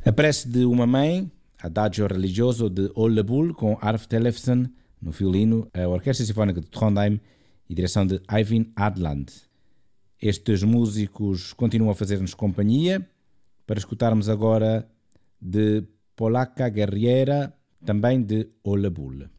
A Prece de uma Mãe, Adagio Religioso de Ole Bull, com Arve Tellefsen no violino, a Orquestra Sinfónica de Trondheim e direção de Eivind Adland. Estes músicos continuam a fazer-nos companhia para escutarmos agora de Polacca Guerriera, também de Ole Bull.